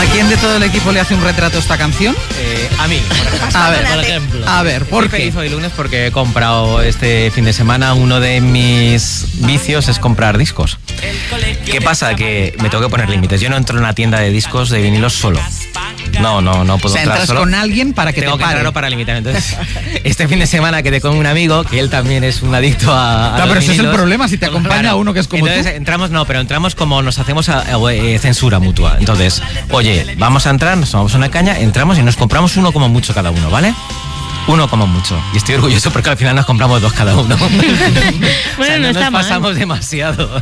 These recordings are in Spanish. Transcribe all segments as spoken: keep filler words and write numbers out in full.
¿Quién de todo el equipo le hace un retrato a esta canción? Eh, a mí, A ver, por ejemplo. A ver, ¿por Estoy qué? feliz hoy lunes porque he comprado este fin de semana. Uno de mis vicios es comprar discos. ¿Qué pasa? Que me tengo que poner límites. Yo no entro en una tienda de discos de vinilos solo. No, no, no puedo O sea, entrar entras solo. con alguien para que Tengo te que pare. entrarlo para limitar. Entonces, este fin de semana quedé con un amigo que él también es un adicto a, a Claro, los pero ese es el vinilos. problema, si te acompaña Claro. uno que es como Entonces tú. entramos, no, pero entramos como nos hacemos a, a, eh, censura mutua. Entonces, oye, vamos a entrar, nos tomamos una caña, entramos y nos compramos uno como mucho cada uno, ¿vale? Uno como mucho. Y estoy orgulloso porque al final nos compramos dos cada uno. Bueno, o sea, no, no está nos mal. pasamos demasiado.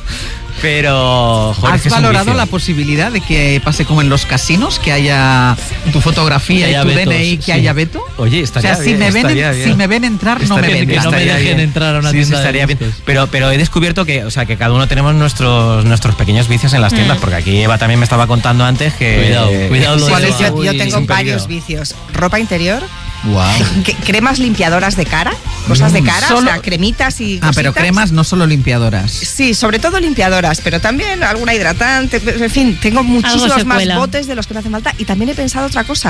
Pero, joder, ¿Has que es un valorado vicio. la posibilidad de que pase como en los casinos, que haya tu fotografía Que y haya tu vetos, D N I, que sí. haya veto? Oye, O estaría sea, si bien, me, ven, estaría en- bien. si me ven entrar, no me Estaría ven. bien, Que no me estaría dejen bien. entrar a una Sí, sí, tienda de estaría bien. discos. Pero, pero he descubierto que, o sea, que cada uno tenemos nuestros, nuestros pequeños vicios en las tiendas, Mm. porque aquí Eva también me estaba contando antes que... Cuidado, cuidado lo de ¿Cuál Eva. es Yo, el- yo Uy, tengo un varios peligro. vicios. Ropa interior, Wow. que- cremas limpiadoras de cara, cosas de cara, Solo- o sea, cremitas y Ah, pero cositas. cremas, no solo limpiadoras. Sí, sobre todo limpiadoras, pero también alguna hidratante. En fin, tengo muchísimos se más cuela. botes de los que me hacen falta. Y también he pensado otra cosa.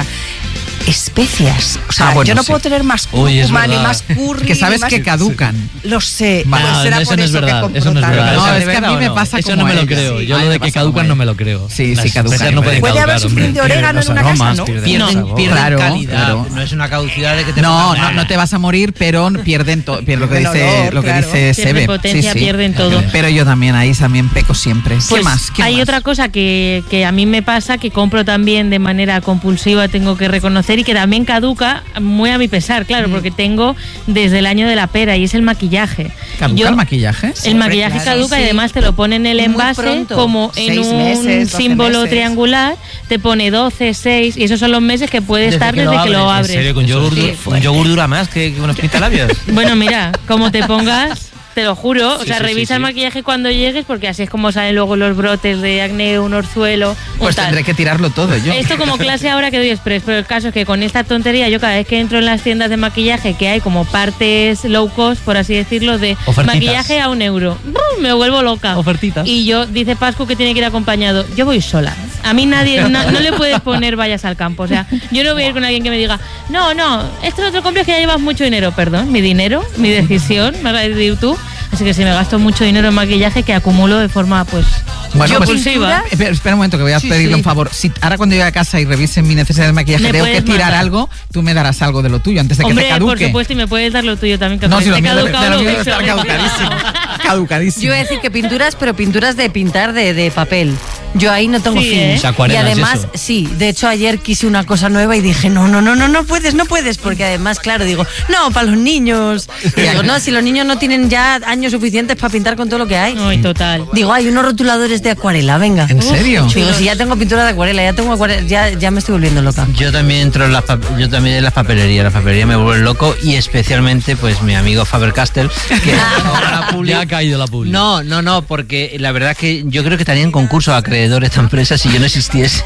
Especias. O sea, Ah, bueno, yo no sí. puedo tener más Uy, es cúrcuma, ni verdad. más curry. Que sabes ni más- que caducan. Lo sé. Vale. pues No, será eso por no es eso que verdad, compro eso no es tanto. verdad. No, ¿Eso es de que a verdad mí o me no? pasa Eso como no me a lo ella. creo. Sí, Yo a mí lo me de que pasa caducan como no me ella. lo creo. Sí, Las sí, caducan. especias no pueden Puede caducar, haber hombre. sufrir de orégano en una Los casa, aromas ¿no? pierden Pierden, sabor. pierden Claro, calidad. claro. No es una caducidad de que te No, pongan- no, no te vas a morir, pero pierden todo. Lo que El dice, olor, lo que claro. dice Pierden Sebe. potencia, Sí, sí. pierden todo. Pero yo también ahí también peco siempre. ¿Qué Pues más? ¿Qué hay más? otra cosa que, que a mí me pasa, que compro también de manera compulsiva, tengo que reconocer, y que también caduca muy a mi pesar, claro, porque tengo desde el año de la pera, y es el maquillaje. ¿Caduca Yo- el maquillaje? El maquillaje claro. caduca Sí, y sí. además te lo pone en el Muy envase pronto. como en Seis un meses, doce símbolo meses. triangular, te pone doce, seis, y esos son los meses que puede Desde estar que desde lo que lo abres, abres. ¿En serio? ¿Con yogur, Sí. du- un yogur dura más que, que unos pintalabios? Bueno, mira, como te pongas, te lo juro, o Sí, sea, sí, revisa sí, el sí. maquillaje cuando llegues, porque así es como salen luego los brotes de acné, un orzuelo, un Pues tal. tendré que tirarlo todo yo. Esto como clase ahora que doy express, pero el caso es que con esta tontería yo cada vez que entro en las tiendas de maquillaje que hay como partes low cost, por así decirlo, de Ofertitas. maquillaje a un euro, ¡brum! me vuelvo loca. Ofertitas. Y yo, dice Pascu que tiene que ir acompañado. Yo voy sola. A mí nadie, no, no le puedes poner vayas al campo. O sea, yo no voy a ir con alguien que me diga, no, no, esto no te lo compres que ya llevas mucho dinero. Perdón, mi dinero, mi decisión, me vas a decir tú. Así que si me gasto mucho dinero en maquillaje que acumulo de forma, pues, Bueno, pues, compulsiva. espera, espera un momento que voy a Sí, pedirle sí. un favor. Si ahora cuando llegue a casa y revise mi necesidad de maquillaje Me tengo que puedes tirar mandar. algo, tú me darás algo de lo tuyo antes de que Hombre, te caduque. por supuesto, y me puedes dar lo tuyo también, que No, si lo parece mío debe, caducado de lo mío lo debe estar bicho. caducadísimo. Caducadísimo. Yo iba a decir que pinturas, pero pinturas de pintar de, de papel. Yo ahí no tengo Sí, fin. ¿eh? O sea, acuarelas Y además, y eso. sí, de hecho ayer quise una cosa nueva y dije, no, no, no, no, no puedes, no puedes, porque además, claro, digo, no, para los niños. Y digo, no, si los niños no tienen ya años suficientes para pintar con todo lo que hay. Ay, total. Digo, hay unos rotuladores de acuarela, venga. ¿En serio? Digo, si ya tengo pintura de acuarela, ya tengo acuarela, ya, ya me estoy volviendo loca. Yo también entro en las, pap- yo también en las papelerías. Las papelerías me vuelven loco y especialmente pues mi amigo Faber-Castell que ahora la publi- Ya ha caído la publi. No, no, no, porque la verdad es que yo creo que estaría en concurso de acreedores esta empresa si yo no existiese.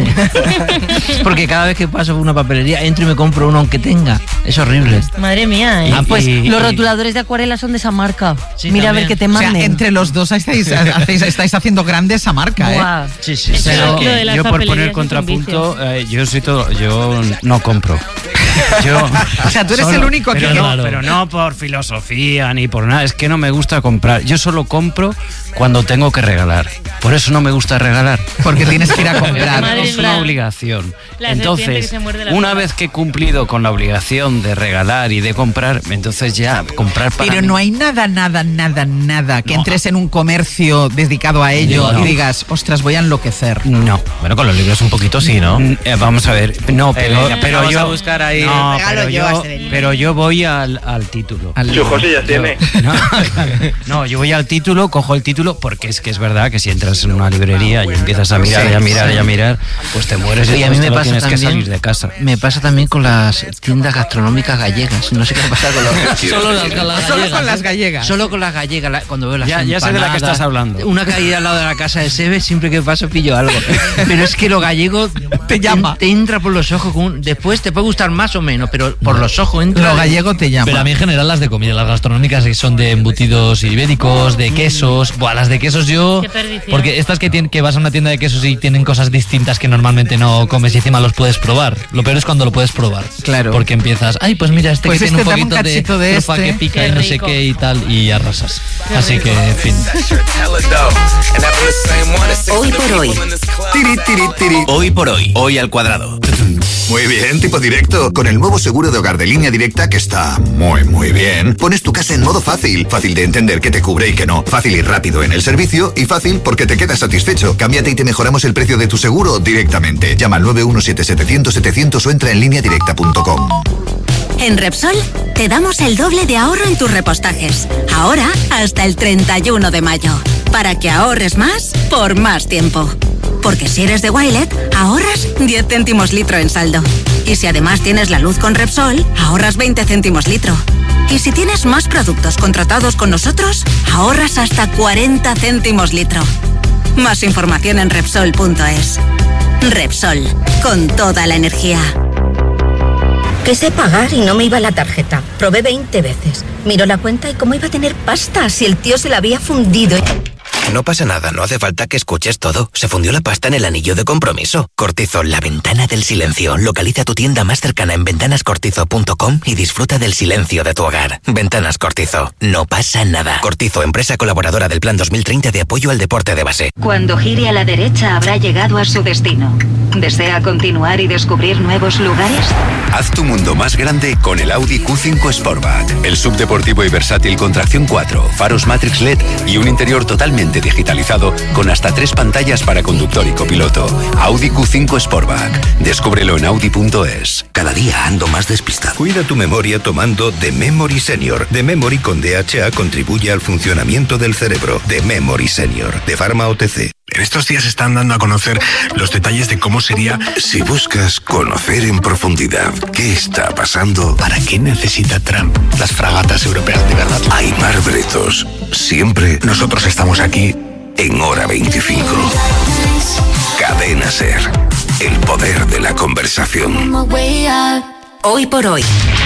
Porque cada vez que paso por una papelería entro y me compro uno aunque tenga. Es horrible. Madre mía, ¿eh? Ah, Pues y- los y- rotuladores de acuarela son de esa marca. Sí, Mira a también. ver que te O sea, manden. entre los dos estáis, hacéis- estáis haciendo grande esa marca, ¿eh? Buah. Sí, sí, Es sí. que Pero lo de las yo por papelerías poner es un contrapunto, vicio. eh, yo soy todo, yo no compro. Yo, O sea, tú eres solo- el único pero que- no, Claro. pero no por filosofía ni por nada, es que no me gusta comprar. Yo solo compro cuando tengo que regalar. Por eso no me gusta regalar. Porque tienes que ir a comprar. Madre Es una mía. obligación. La serpiente que Entonces, se muerde la una cola. vez que he cumplido con la obligación de regalar y de comprar, entonces ya comprar para Pero mí. no hay nada, nada, nada, nada que No. entres en un comercio dedicado a ello No. y digas, ostras, voy a enloquecer. No. Bueno, con los libros un poquito sí, ¿no? Mm, eh, vamos a ver, no, pero, venga, pero vamos yo a buscar ahí- no, Regalo pero yo a yo, Severino. pero yo voy al, al título. Al- Su José ya tiene. No, no, yo voy al título, cojo el título, porque es que es verdad que si entras en una librería y empiezas a mirar y a mirar y a mirar, pues te mueres y, Y a mí después me te lo pasa tienes que también, salir de casa. me pasa también con las tiendas gastronómicas gallegas. No sé qué pasa con los Solo las, con las Solo gallegas, con las ¿eh? gallegas. Solo con las gallegas, la- cuando veo las Ya- ya sé de la que empanadas, estás hablando. Una caída al lado de la casa de Sebe, siempre que paso pillo algo. Pero es que lo gallego Te llama. Te entra por los ojos. Con un- después te puede gustar más más o menos, pero por los ojos entra. Lo gallego te llama. Pero a mí en general las de comida, las gastronómicas que son de embutidos ibéricos, de quesos. Buah, las de quesos yo. Qué perdición. Porque estas que, tienen, que vas a una tienda de quesos y tienen cosas distintas que normalmente no comes y encima los puedes probar. Lo peor es cuando lo puedes probar. Claro. Porque empiezas, ay, pues mira, este Pues que este, tiene un dame un poquito de cachito de trufa este. que pica Qué y no sé rico. qué y tal, y arrasas. Qué Así rico. que, en fin. Hoy por hoy. Tiri, tiri, tiri. Hoy por hoy. Hoy al cuadrado. Muy bien, tipo directo. Con el nuevo seguro de hogar de Línea Directa, que está muy, muy bien, pones tu casa en modo fácil. Fácil de entender qué te cubre y qué no. Fácil y rápido en el servicio. Y fácil porque te quedas satisfecho. Cámbiate y te mejoramos el precio de tu seguro directamente. Llama al nueve uno siete setecientos setecientos o entra en línea directa punto com. En Repsol te damos el doble de ahorro en tus repostajes. Ahora hasta el treinta y uno de mayo. Para que ahorres más por más tiempo. Porque si eres de Wilet, ahorras diez céntimos litro en saldo. Y si además tienes la luz con Repsol, ahorras veinte céntimos litro. Y si tienes más productos contratados con nosotros, ahorras hasta cuarenta céntimos litro. Más información en Repsol punto es. Repsol, con toda la energía. Quise pagar y no me iba la tarjeta. Probé veinte veces. Miró la cuenta y cómo iba a tener pasta si el tío se la había fundido. No pasa nada, no hace falta que escuches todo. Se fundió la pasta en el anillo de compromiso. Cortizo, la ventana del silencio. Localiza tu tienda más cercana en ventanas cortizo punto com y disfruta del silencio de tu hogar. Ventanas Cortizo, no pasa nada. Cortizo, empresa colaboradora del Plan dos mil treinta de apoyo al deporte de base. Cuando gire a la derecha habrá llegado a su destino. ¿Desea continuar y descubrir nuevos lugares? Haz tu mundo más grande con el Audi Q cinco Sportback. El subdeportivo y versátil con tracción cuatro, faros Matrix L E D y un interior totalmente digitalizado con hasta tres pantallas para conductor y copiloto. Audi Q cinco Sportback. Descúbrelo en audi punto es. Cada día ando más despistado. Cuida tu memoria tomando The Memory Senior. The Memory con D H A contribuye al funcionamiento del cerebro. The Memory Senior, de Pharma O T C. En estos días están dando a conocer los detalles de cómo sería... Si buscas conocer en profundidad qué está pasando... ¿Para qué necesita Trump las fragatas europeas de verdad? Aimar Bretos, siempre... Nosotros estamos aquí en Hora veinticinco. Cadena SER, el poder de la conversación. Hoy por hoy.